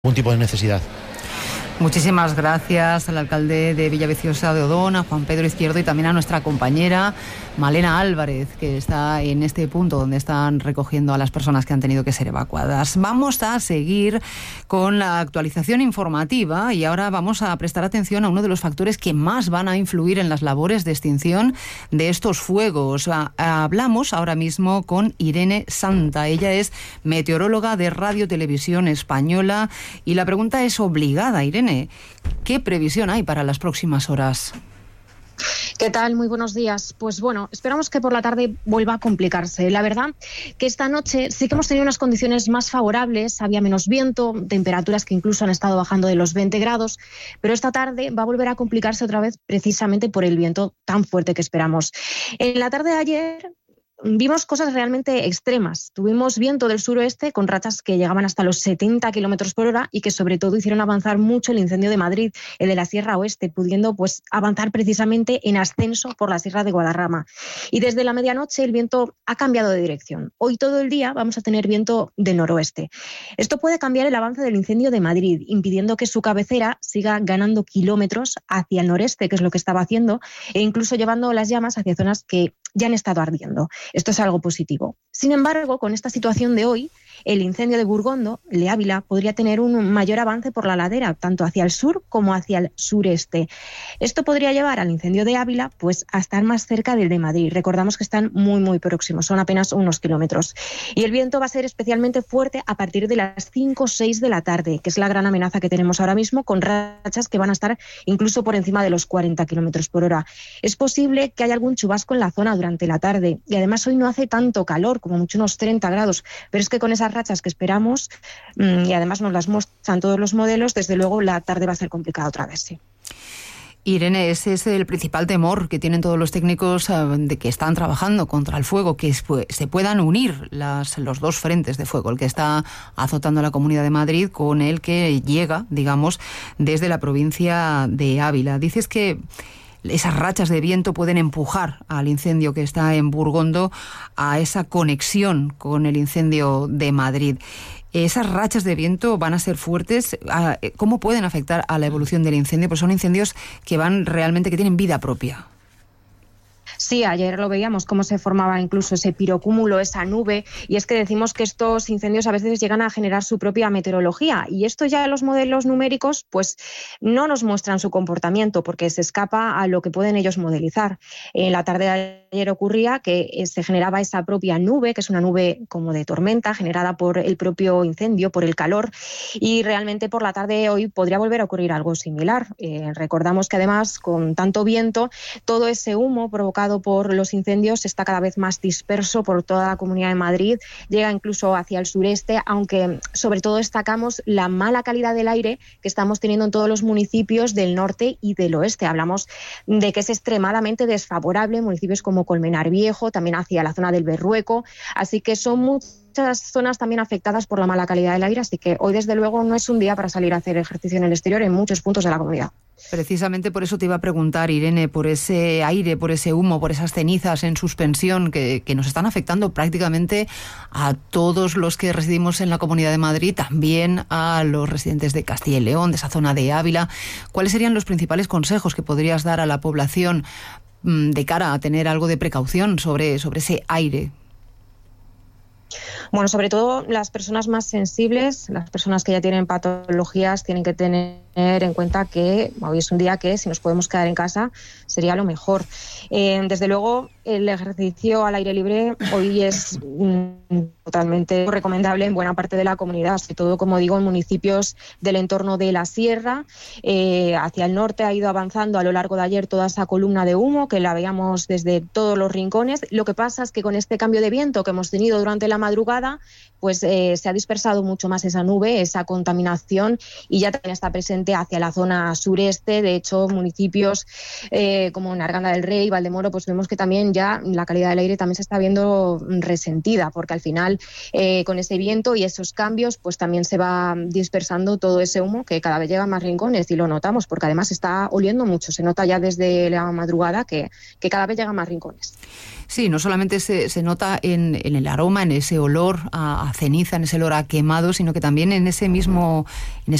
algún tipo de necesidad. Muchísimas gracias al alcalde de Villaviciosa de Odón, a Juan Pedro Izquierdo, y también a nuestra compañera Malena Álvarez, que está en este punto donde están recogiendo a las personas que han tenido que ser evacuadas. Vamos a seguir con la actualización informativa y ahora vamos a prestar atención a uno de los factores que más van a influir en las labores de extinción de estos fuegos. Hablamos ahora mismo con Irene Santa. Ella es meteoróloga de Radio Televisión Española y la pregunta es obligada, Irene. ¿Qué previsión hay para las próximas horas? ¿Qué tal? Muy buenos días. Pues bueno, esperamos que por la tarde vuelva a complicarse. La verdad que esta noche sí que hemos tenido unas condiciones más favorables, había menos viento, temperaturas que incluso han estado bajando de los 20 grados, pero esta tarde va a volver a complicarse otra vez precisamente por el viento tan fuerte que esperamos. En la tarde de ayer vimos cosas realmente extremas. Tuvimos viento del suroeste con rachas que llegaban hasta los 70 kilómetros por hora y que sobre todo hicieron avanzar mucho el incendio de Madrid, el de la Sierra Oeste, pudiendo pues avanzar precisamente en ascenso por la Sierra de Guadarrama. Y desde la medianoche el viento ha cambiado de dirección. Hoy todo el día vamos a tener viento de noroeste. Esto puede cambiar el avance del incendio de Madrid, impidiendo que su cabecera siga ganando kilómetros hacia el noreste, que es lo que estaba haciendo, e incluso llevando las llamas hacia zonas que ya han estado ardiendo. Esto es algo positivo. Sin embargo, con esta situación de hoy, el incendio de Burgondo, el de Ávila, podría tener un mayor avance por la ladera, tanto hacia el sur como hacia el sureste. Esto podría llevar al incendio de Ávila pues, a estar más cerca del de Madrid. Recordamos que están muy, muy próximos, son apenas unos kilómetros. Y el viento va a ser especialmente fuerte a partir de las 5 o 6 de la tarde, que es la gran amenaza que tenemos ahora mismo, con rachas que van a estar incluso por encima de los 40 kilómetros por hora. Es posible que haya algún chubasco en la zona durante la tarde, y además hoy no hace tanto calor, como mucho unos 30 grados, pero es que con esas rachas que esperamos, y además nos las muestran todos los modelos, desde luego la tarde va a ser complicada otra vez, sí. Irene, ese es el principal temor que tienen todos los técnicos de que están trabajando contra el fuego, que se puedan unir los dos frentes de fuego, el que está azotando la Comunidad de Madrid con el que llega, digamos, desde la provincia de Ávila. Dices que esas rachas de viento pueden empujar al incendio que está en Burgondo a esa conexión con el incendio de Madrid. ¿Esas rachas de viento van a ser fuertes? ¿Cómo pueden afectar a la evolución del incendio? Pues son incendios que tienen vida propia. Sí, ayer lo veíamos cómo se formaba incluso ese pirocúmulo, esa nube, y es que decimos que estos incendios a veces llegan a generar su propia meteorología, y esto ya los modelos numéricos pues no nos muestran su comportamiento porque se escapa a lo que pueden ellos modelizar. En la tarde de ayer ocurría que se generaba esa propia nube, que es una nube como de tormenta generada por el propio incendio, por el calor, y realmente por la tarde de hoy podría volver a ocurrir algo similar. Recordamos que además con tanto viento, todo ese humo provocado por los incendios está cada vez más disperso por toda la Comunidad de Madrid, llega incluso hacia el sureste, aunque sobre todo destacamos la mala calidad del aire que estamos teniendo en todos los municipios del norte y del oeste. Hablamos de que es extremadamente desfavorable en municipios como Colmenar Viejo, también hacia la zona del Berrueco, así que son muchas zonas también afectadas por la mala calidad del aire, así que hoy desde luego no es un día para salir a hacer ejercicio en el exterior en muchos puntos de la comunidad. Precisamente por eso te iba a preguntar, Irene, por ese aire, por ese humo, por esas cenizas en suspensión que nos están afectando prácticamente a todos los que residimos en la Comunidad de Madrid, también a los residentes de Castilla y León, de esa zona de Ávila. ¿Cuáles serían los principales consejos que podrías dar a la población de cara a tener algo de precaución sobre ese aire? Bueno, sobre todo las personas más sensibles, las personas que ya tienen patologías, tienen que tener en cuenta que hoy es un día que si nos podemos quedar en casa sería lo mejor. Desde luego el ejercicio al aire libre hoy es totalmente recomendable en buena parte de la comunidad, sobre todo, como digo, en municipios del entorno de la sierra. Hacia el norte ha ido avanzando a lo largo de ayer toda esa columna de humo que la veíamos desde todos los rincones. Lo que pasa es que con este cambio de viento que hemos tenido durante la madrugada, pues se ha dispersado mucho más esa nube, esa contaminación, y ya también está presente hacia la zona sureste. De hecho, municipios como Narganda del Rey, Valdemoro, pues vemos que también ya la calidad del aire también se está viendo resentida, porque al final con ese viento y esos cambios pues también se va dispersando todo ese humo que cada vez llega a más rincones, y lo notamos porque además está oliendo mucho, se nota ya desde la madrugada que cada vez llega a más rincones. Sí, no solamente se nota en el aroma, en ese olor a a ceniza, en ese olor a quemado, sino que también en ese mismo